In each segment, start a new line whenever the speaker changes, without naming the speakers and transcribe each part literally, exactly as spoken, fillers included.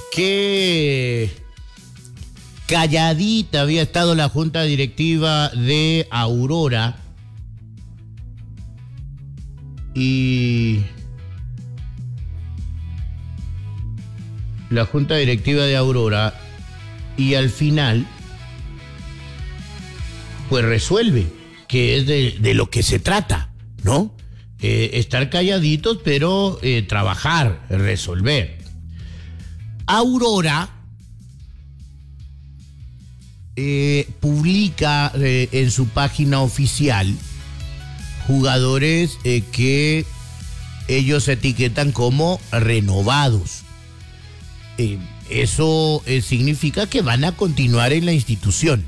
que calladita había estado la junta directiva de Aurora y la junta directiva de Aurora y al final pues resuelve, que es de, de lo que se trata, ¿no? Eh, estar calladitos, pero eh, trabajar, resolver. Aurora eh, publica eh, en su página oficial jugadores eh, que ellos etiquetan como renovados. Eh, eso eh, significa que van a continuar en la institución.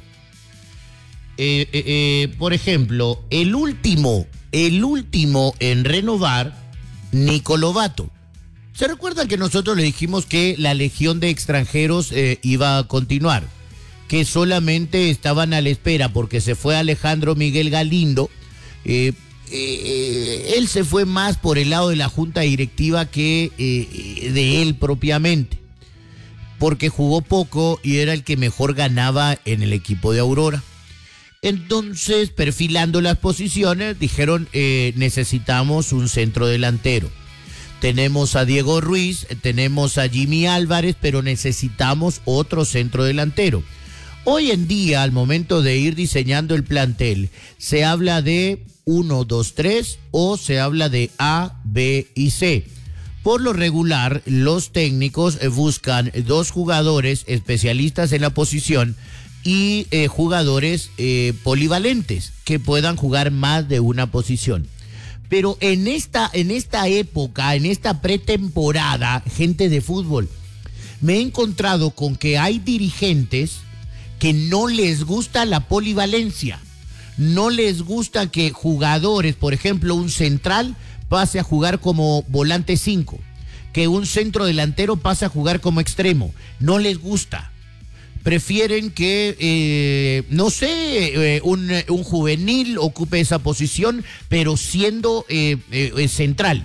Eh, eh, eh, por ejemplo, el último, el último en renovar, Nico Lobato. ¿Se recuerdan que nosotros le dijimos que la legión de extranjeros eh, iba a continuar? Que solamente estaban a la espera porque se fue Alejandro Miguel Galindo. Eh, eh, él se fue más por el lado de la junta directiva que eh, de él propiamente, porque jugó poco y era el que mejor ganaba en el equipo de Aurora. Entonces, perfilando las posiciones, dijeron, eh, necesitamos un centro delantero. Tenemos a Diego Ruiz, tenemos a Jimmy Álvarez, pero necesitamos otro centro delantero. Hoy en día, al momento de ir diseñando el plantel, se habla de uno, dos, tres o se habla de A, B y C. Por lo regular, los técnicos buscan dos jugadores especialistas en la posición y eh, jugadores eh, polivalentes que puedan jugar más de una posición. Pero en esta, en esta época, en esta pretemporada, gente de fútbol, me he encontrado con que hay dirigentes que no les gusta la polivalencia. No les gusta que jugadores, por ejemplo, un central pase a jugar como volante cinco, que un centro delantero pase a jugar como extremo. No les gusta. Prefieren que, eh, no sé, eh, un, un juvenil ocupe esa posición, pero siendo eh, eh, central,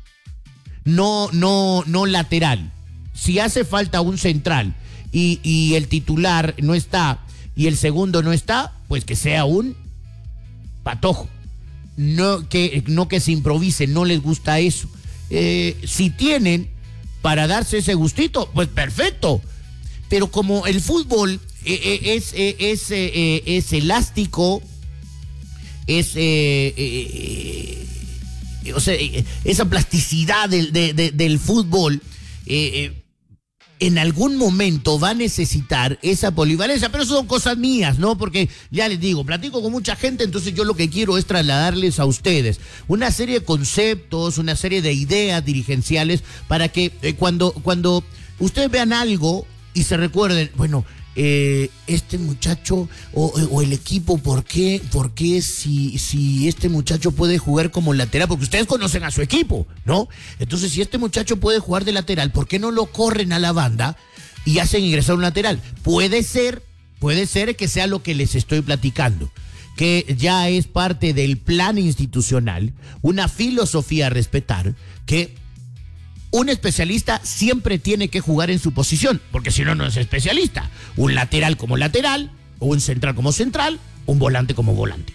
no, no, no lateral. Si hace falta un central y, y el titular no está y el segundo no está, pues que sea un patojo. No que, no que se improvise, no les gusta eso. Eh, si tienen para darse ese gustito, pues perfecto. Pero como el fútbol eh, es, eh, es, eh, es elástico, es, eh, eh, eh, o sea, esa plasticidad del, de, de, del fútbol, eh, eh, en algún momento va a necesitar esa polivalencia, pero eso son cosas mías, ¿no? Porque ya les digo, platico con mucha gente, entonces yo lo que quiero es trasladarles a ustedes una serie de conceptos, una serie de ideas dirigenciales para que eh, cuando, cuando ustedes vean algo y se recuerden, bueno, eh, este muchacho o, o el equipo, ¿por qué? ¿Por qué si, si este muchacho puede jugar como lateral? Porque ustedes conocen a su equipo, ¿no? Entonces, si este muchacho puede jugar de lateral, ¿por qué no lo corren a la banda y hacen ingresar un lateral? Puede ser, puede ser que sea lo que les estoy platicando, que ya es parte del plan institucional, una filosofía a respetar, que un especialista siempre tiene que jugar en su posición, porque si no, no es especialista. Un lateral como lateral, o un central como central, un volante como volante.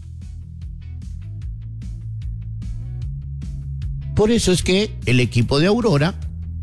Por eso es que el equipo de Aurora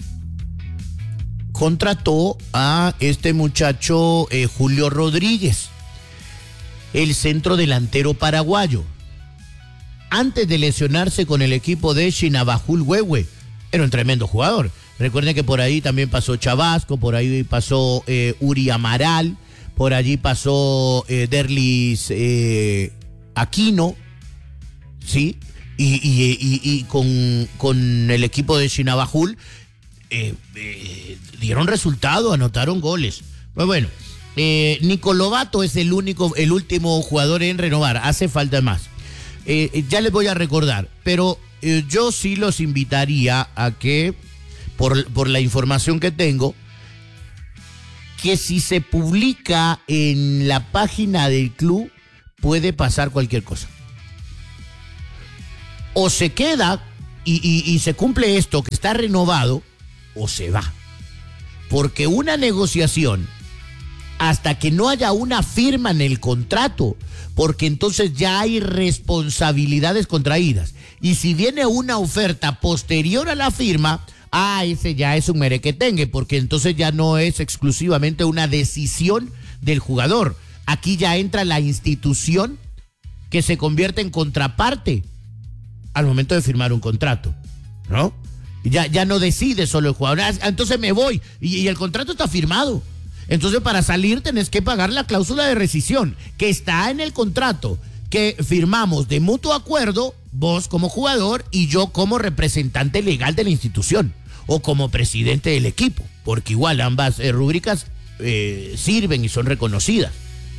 contrató a este muchacho eh, Julio Rodríguez, el centro delantero paraguayo. Antes de lesionarse con el equipo de Chinabajul Huehue, era un tremendo jugador. Recuerden que por ahí también pasó Chabasco, por ahí pasó eh, Uri Amaral, por allí pasó eh, Derlis eh, Aquino, ¿sí? Y, y, y, y con, con el equipo de Chinabajul eh, eh, dieron resultado, anotaron goles. Pues bueno, eh, Nico Lobato es el único, el último jugador en renovar. Hace falta más. Eh, ya les voy a recordar, pero eh, yo sí los invitaría a que, por, por la información que tengo, que si se publica en la página del club, puede pasar cualquier cosa. O se queda y, y, y se cumple esto, que está renovado, o se va. porque una negociación, hasta que no haya una firma en el contrato, porque entonces ya hay responsabilidades contraídas. Y si viene una oferta posterior a la firma, ah, ese ya es un merequetengue, porque entonces ya no es exclusivamente una decisión del jugador. Aquí ya entra la institución que se convierte en contraparte al momento de firmar un contrato, ¿no? Ya, ya no decide solo el jugador. Ah, entonces me voy y, y el contrato está firmado. Entonces para salir tenés que pagar la cláusula de rescisión que está en el contrato que firmamos de mutuo acuerdo, vos como jugador y yo como representante legal de la institución o como presidente del equipo, porque igual ambas eh, rúbricas eh, sirven y son reconocidas.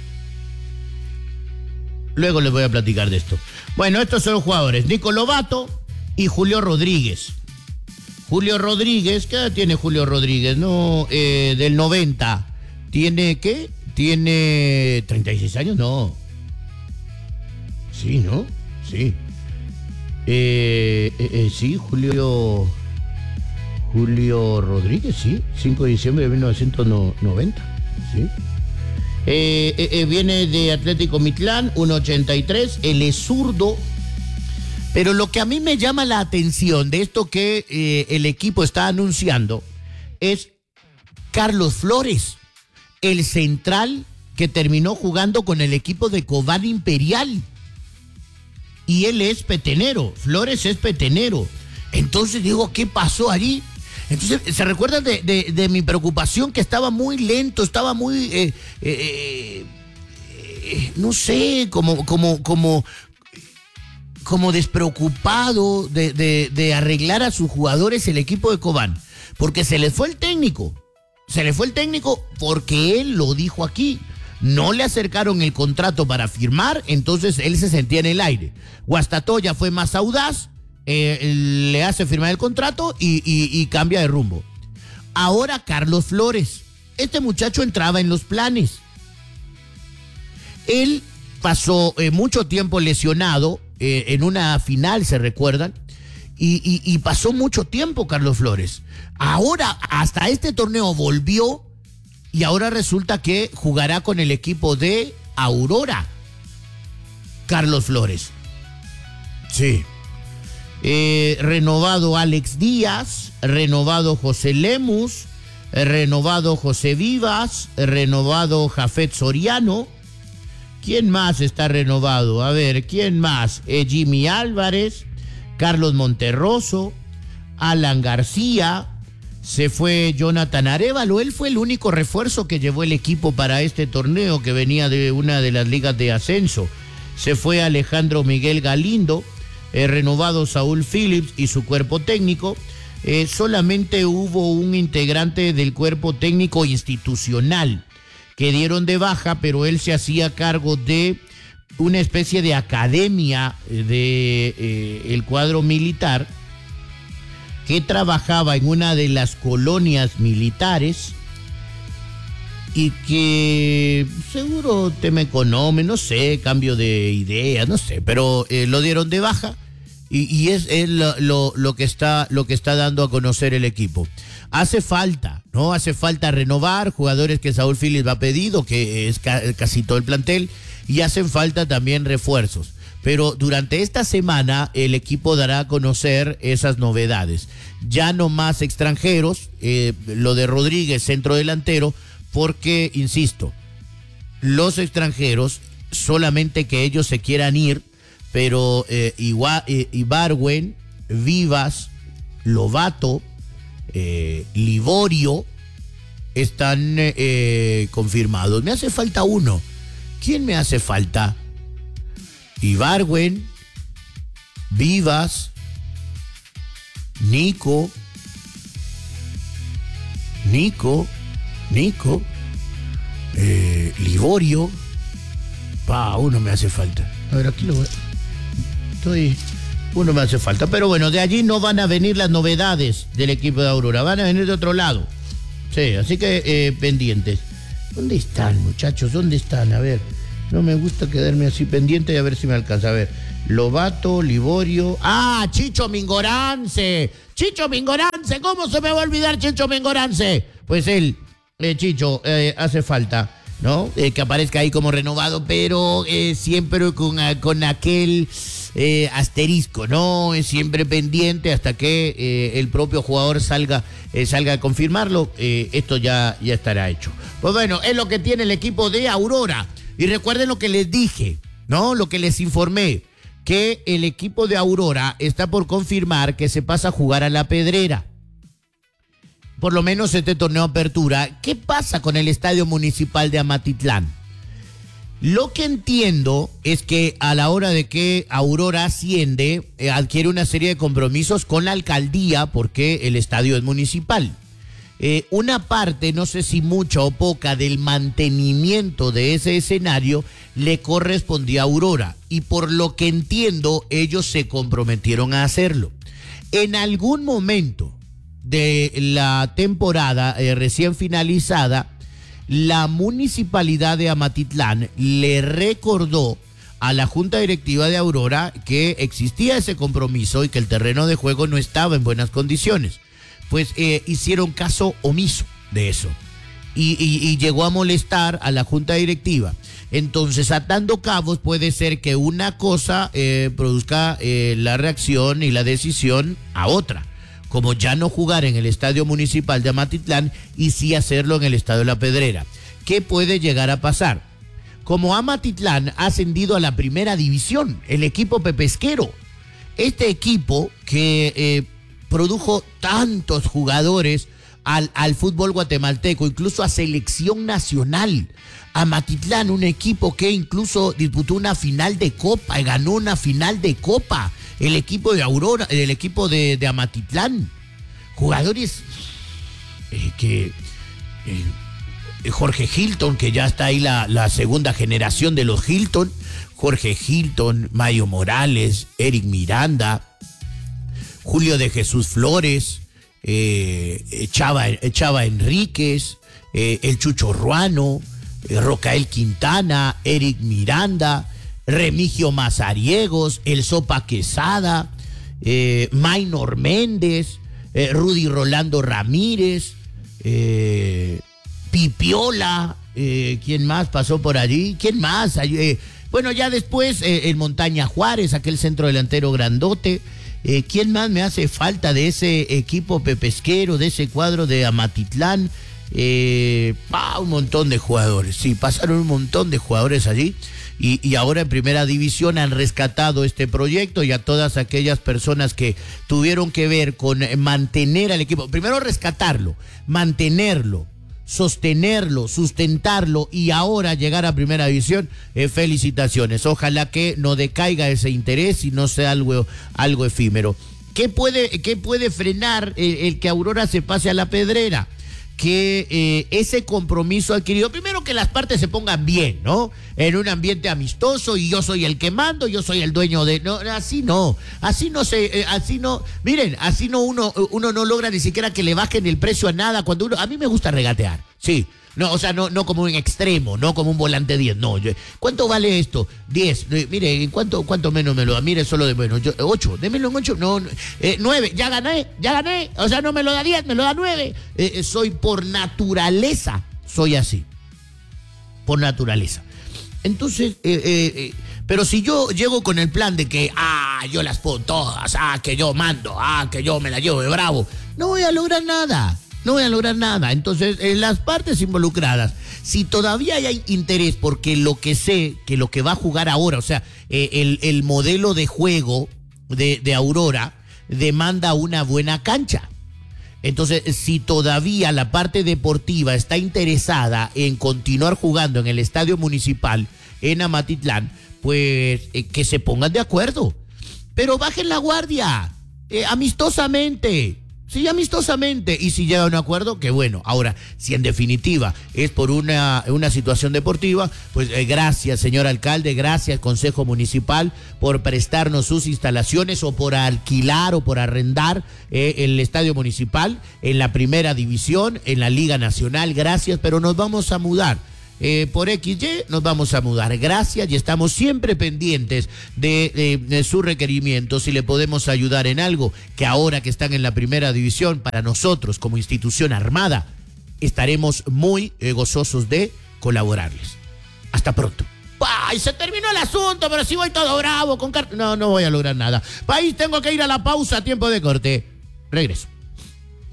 Luego les voy a platicar de esto. Bueno, estos son los jugadores: Nico Lobato y Julio Rodríguez. Julio Rodríguez, ¿qué edad tiene Julio Rodríguez? No, eh, del noventa. ¿Tiene qué? ¿Tiene treinta y seis años? No. Sí, ¿no? Sí. Eh, eh, eh, sí, Julio... Julio Rodríguez, sí. cinco de diciembre de mil novecientos noventa. Sí. Eh, eh, eh, viene de Atlético Mitlán, uno ochenta y tres. Él es zurdo. Pero lo que a mí me llama la atención de esto que eh, el equipo está anunciando es Carlos Flores, el central que terminó jugando con el equipo de Cobán Imperial. Y él es petenero, Flores es petenero. Entonces digo, ¿qué pasó allí? Entonces, ¿se recuerdan de, de, de mi preocupación? Que estaba muy lento, estaba muy, eh, eh, eh, no sé, como, como, como, como despreocupado de, de, de arreglar a sus jugadores el equipo de Cobán. Porque se les fue el técnico. Se le fue el técnico porque él lo dijo aquí. No le acercaron el contrato para firmar, entonces él se sentía en el aire. Guastatoya fue más audaz, eh, le hace firmar el contrato y, y, y cambia de rumbo. Ahora Carlos Flores. Este muchacho entraba en los planes. Él pasó eh, mucho tiempo lesionado eh, en una final, ¿se recuerdan? Y, y, y pasó mucho tiempo Carlos Flores. Ahora, hasta este torneo volvió y ahora resulta que jugará con el equipo de Aurora. Carlos Flores. Sí. Eh, renovado Alex Díaz, renovado José Lemus, eh, renovado José Vivas, eh, renovado Jafet Soriano. ¿Quién más está renovado? A ver, ¿quién más? Eh, Jimmy Álvarez, Carlos Monterroso, Alan García, se fue Jonathan Arévalo. Él fue el único refuerzo que llevó el equipo para este torneo, que venía de una de las ligas de ascenso. Se fue Alejandro Miguel Galindo, eh, renovado Saúl Phillips y su cuerpo técnico. Eh, solamente hubo un integrante del cuerpo técnico institucional que dieron de baja, pero él se hacía cargo de una especie de academia de eh, el cuadro militar, que trabajaba en una de las colonias militares y que seguro tema económico, no sé, cambio de ideas, no sé, pero eh, lo dieron de baja y, y es, es lo, lo, lo, que está, lo que está dando a conocer el equipo. Hace falta, ¿no? Hace falta renovar jugadores que Saúl Phillips ha pedido, que es ca casi todo el plantel, y hacen falta también refuerzos. Pero durante esta semana el equipo dará a conocer esas novedades. Ya no más extranjeros, eh, lo de Rodríguez, centro delantero, porque, insisto, los extranjeros, solamente que ellos se quieran ir, pero eh, Igua, eh, Ibargüen, Vivas, Lobato, eh, Liborio están eh, confirmados. Me hace falta uno. ¿Quién me hace falta? Ibargüen, Vivas, Nico, Nico, Nico, eh, Liborio. Pa, uno me hace falta. A ver, aquí lo voy. Estoy. Uno me hace falta. Pero bueno, de allí no van a venir las novedades del equipo de Aurora. Van a venir de otro lado. Sí, así que eh, pendientes. ¿Dónde están, muchachos? ¿Dónde están? A ver. No me gusta quedarme así pendiente y a ver si me alcanza. A ver, Lobato, Liborio. ¡Ah, Chicho Mingorance! ¡Chicho Mingorance! ¿Cómo se me va a olvidar Chicho Mingorance? pues él, eh, Chicho, eh, hace falta, ¿no? Eh, que aparezca ahí como renovado, pero eh, siempre con, con aquel eh, asterisco, ¿no? Es siempre pendiente hasta que eh, el propio jugador salga, eh, salga a confirmarlo. Eh, esto ya, ya estará hecho. Pues bueno, es lo que tiene el equipo de Aurora. Y recuerden lo que les dije, ¿no? Lo que les informé, que el equipo de Aurora está por confirmar que se pasa a jugar a La Pedrera. Por lo menos este torneo apertura. ¿Qué pasa con el Estadio Municipal de Amatitlán? Lo que entiendo es que a la hora de que Aurora asciende, eh, adquiere una serie de compromisos con la alcaldía porque el estadio es municipal. Eh, una parte, no sé si mucha o poca, del mantenimiento de ese escenario le correspondía a Aurora. Y por lo que entiendo, ellos se comprometieron a hacerlo. En algún momento de la temporada eh, recién finalizada, la municipalidad de Amatitlán le recordó a la junta directiva de Aurora que existía ese compromiso y que el terreno de juego no estaba en buenas condiciones. Pues eh, hicieron caso omiso de eso y, y, y llegó a molestar a la junta directiva. Entonces, atando cabos, puede ser que una cosa eh, produzca eh, la reacción y la decisión a otra, como ya no jugar en el Estadio Municipal de Amatitlán y sí hacerlo en el Estadio La Pedrera. ¿Qué puede llegar a pasar? Como Amatitlán ha ascendido a la primera división, el equipo pepesquero, este equipo que eh, produjo tantos jugadores al, al fútbol guatemalteco, incluso a selección nacional. Amatitlán, un equipo que incluso disputó una final de Copa y ganó una final de Copa. El equipo de Aurora, el equipo de, de Amatitlán. Jugadores eh, que... Eh, Jorge Hilton, que ya está ahí la, la segunda generación de los Hilton. Jorge Hilton, Mayo Morales, Eric Miranda, Julio de Jesús Flores, eh, Chava, Chava Enríquez, eh, el Chucho Ruano, eh, Rocael Quintana, Eric Miranda, Remigio Mazariegos, el Sopa Quesada, eh, Maynor Méndez, eh, Rudy Rolando Ramírez, eh, Pipiola, eh, ¿quién más pasó por allí? ¿Quién más? Eh, bueno, ya después eh, el Montaña Juárez, aquel centro delantero grandote. Eh, ¿Quién más me hace falta de ese equipo pepesquero, de ese cuadro de Amatitlán? Eh, ah, un montón de jugadores, sí, pasaron un montón de jugadores allí. Y, y ahora en primera división han rescatado este proyecto y a todas aquellas personas que tuvieron que ver con mantener al equipo. Primero rescatarlo, mantenerlo, sostenerlo, sustentarlo y ahora llegar a primera división. Eh, felicitaciones. Ojalá que no decaiga ese interés y no sea algo, algo efímero. ¿Qué puede, qué puede frenar el, el que Aurora se pase a La Pedrera? Que eh, ese compromiso adquirido, primero que las partes se pongan bien, ¿no? En un ambiente amistoso y yo soy el que mando, yo soy el dueño de... No, así no, así no se, eh, así no, miren, así no uno, uno no logra ni siquiera que le bajen el precio a nada cuando uno... A mí me gusta regatear, sí. No, o sea, no, no como un extremo, no como un volante diez, no. Yo, ¿cuánto vale esto? diez. Eh, mire, ¿cuánto, ¿cuánto menos me lo da? Mire, solo de menos. Yo, ocho, démelo en ocho. No, eh, nueve. Ya gané, ya gané. O sea, no me lo da diez, me lo da nueve. Eh, eh, soy por naturaleza, soy así. Por naturaleza. Entonces, eh, eh, eh, pero si yo llego con el plan de que, ah, yo las puedo todas, ah, que yo mando, ah, que yo me la llevo de bravo, no voy a lograr nada. No voy a lograr nada. Entonces, en las partes involucradas, si todavía hay interés, porque lo que sé, que lo que va a jugar ahora, o sea, eh, el, el modelo de juego de, de Aurora demanda una buena cancha. Entonces, si todavía la parte deportiva está interesada en continuar jugando en el Estadio Municipal en Amatitlán, pues eh, que se pongan de acuerdo. Pero bajen la guardia, eh, amistosamente. Sí, amistosamente, y si llega a un acuerdo, qué bueno. Ahora, si en definitiva es por una, una situación deportiva, pues eh, gracias, señor alcalde, gracias, Consejo Municipal, por prestarnos sus instalaciones o por alquilar o por arrendar eh, el Estadio Municipal en la primera división, en la Liga Nacional, gracias, pero nos vamos a mudar. Eh, por equis ye nos vamos a mudar. Gracias y estamos siempre pendientes de, de, de sus requerimientos. Si le podemos ayudar en algo que ahora que están en la primera división, para nosotros como institución armada, estaremos muy eh, gozosos de colaborarles. Hasta pronto. ¡Ay, se terminó el asunto! Pero si voy todo bravo con car... No, no voy a lograr nada. País, tengo que ir a la pausa, tiempo de corte. Regreso.